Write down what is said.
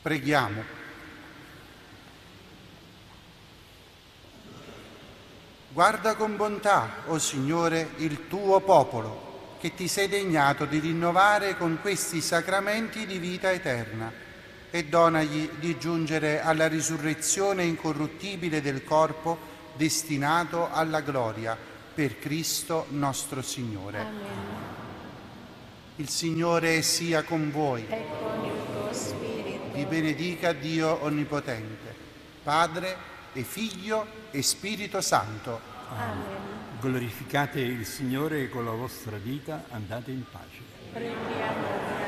Preghiamo. Guarda con bontà, o Signore, il tuo popolo, che ti sei degnato di rinnovare con questi sacramenti di vita eterna, e donagli di giungere alla risurrezione incorruttibile del corpo destinato alla gloria, per Cristo nostro Signore. Amen. Il Signore sia con voi. E con il tuo spirito. Vi benedica Dio Onnipotente, Padre e Figlio e Spirito Santo. Amen. Glorificate il Signore con la vostra vita, andate in pace. Prendiamo